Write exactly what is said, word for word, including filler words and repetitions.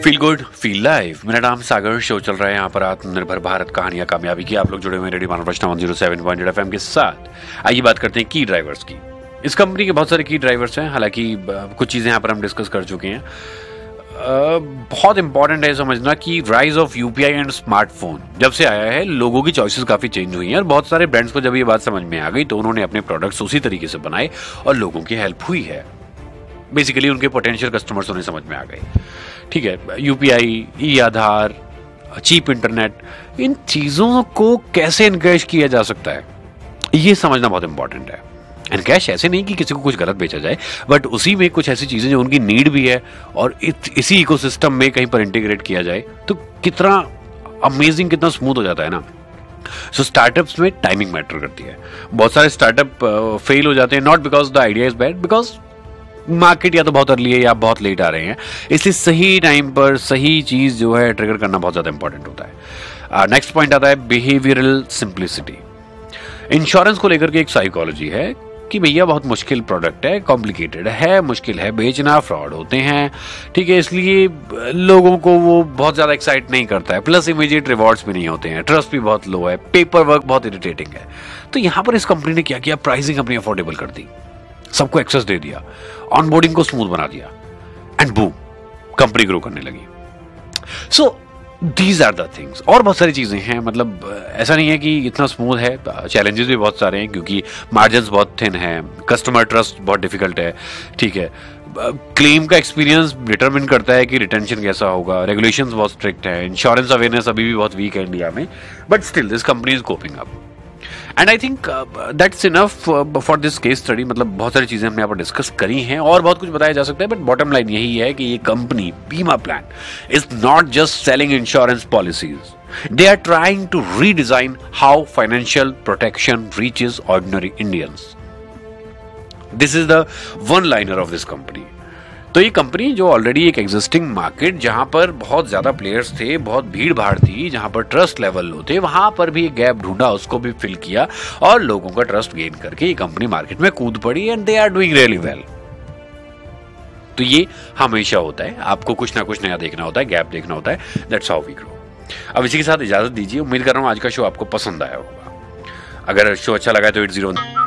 Feel good feel live. मेरा नाम सागर, show चल रहा है यहाँ पर आत्मनिर्भर भारत कहानियां कामयाबी की। आप लोग जुड़े हुए रेडियो मानव one zero seven point F M के साथ। आइए बात करते हैं की ड्राइवर्स की। इस कंपनी के बहुत सारे की ड्राइवर्स हैं, हालांकि कुछ चीजें यहाँ पर हम डिस्कस कर चुके हैं। Uh, बहुत इंपॉर्टेंट है समझना कि rise of UPI and smartphone जब से आया है, लोगों की चॉइसेस काफी चेंज हुई हैं और बहुत सारे ब्रांड्स को जब ये बात समझ में आ गई तो उन्होंने अपने प्रोडक्ट्स उसी तरीके से बनाए और लोगों की हेल्प हुई है। बेसिकली उनके पोटेंशियल कस्टमर्स उन्हें समझ में आ गए। ठीक है, यूपीआई, ई आधार, चीप इंटरनेट, इन चीजों को कैसे एनकरेज किया जा सकता है ये समझना बहुत इंपॉर्टेंट है। एनकैश ऐसे नहीं कि किसी को कुछ गलत बेचा जाए, बट उसी में कुछ ऐसी चीजें जो उनकी नीड भी है और इसी इकोसिस्टम में कहीं पर इंटीग्रेट किया जाए तो कितना अमेजिंग, कितना स्मूथ हो जाता है ना। सो स्टार्टअप्स में टाइमिंग मैटर करती है। बहुत सारे स्टार्टअप फेल हो जाते हैं not because the idea is bad, because market या तो बहुत अर्ली है या बहुत लेट आ रहे हैं। इसलिए सही टाइम पर सही चीज जो है ट्रिगर करना बहुत ज्यादा इंपॉर्टेंट होता है। नेक्स्ट uh, पॉइंट आता है बिहेवियरल सिंप्लिसिटी। इंश्योरेंस को लेकर के एक साइकोलॉजी है कि भैया बहुत मुश्किल प्रोडक्ट है, कॉम्प्लिकेटेड है, मुश्किल है बेचना, फ्रॉड होते हैं, ठीक है, इसलिए लोगों को वो बहुत ज्यादा एक्साइट नहीं करता है। प्लस इमीडिएट रिवॉर्ड्स भी नहीं होते हैं, ट्रस्ट भी बहुत लो है, पेपर वर्क बहुत इरिटेटिंग है। तो यहां पर इस कंपनी ने क्या किया, प्राइसिंग अपनी अफोर्डेबल कर दी, सबको एक्सेस दे दिया, ऑनबोर्डिंग को स्मूथ बना दिया एंड बूम, कंपनी ग्रो करने लगी। So these are the things. और बहुत सारी चीजें हैं, मतलब ऐसा नहीं है कि इतना स्मूथ है, चैलेंजेस भी बहुत सारे हैं क्योंकि मार्जिन्स बहुत थिन है, कस्टमर ट्रस्ट बहुत डिफिकल्ट है, ठीक है, क्लेम का एक्सपीरियंस डिटरमिन करता है कि रिटेंशन कैसा होगा, रेगुलेशंस बहुत स्ट्रिक्ट है, इंश्योरेंस अवेयरनेस अभी भी बहुत वीक है इंडिया में, but still this company is coping up and I think that's enough for this case study. मतलब बहुत सारी चीजें हमने यहाँ पर डिस्कस करी हैं और बहुत कुछ बताया जा सकता है, बट बॉटम लाइन यही है कि ये कंपनी बीमा plan is not just selling insurance policies, they are trying to redesign how financial protection reaches ordinary Indians. This is the one liner of this company. तो ये कंपनी जो already एक existing market जहां पर बहुत ज्यादा players थे, बहुत भीड़ भाड़ थी, जहां पर ट्रस्ट लेवल लो थे, वहां पर भी एक गैप ढूंढा, उसको भी फिल किया और लोगों का ट्रस्ट गेन करके ये कंपनी मार्केट में कूद पड़ी and they are doing really well. तो ये हमेशा होता है, आपको कुछ ना कुछ नया देखना होता है, गैप देखना होता है, दैट्स हाउ वी ग्रो। अब इसी के साथ इजाजत दीजिए। उम्मीद कर रहा हूं आज का शो आपको पसंद आया होगा। अगर शो अच्छा लगा तो एट जीरो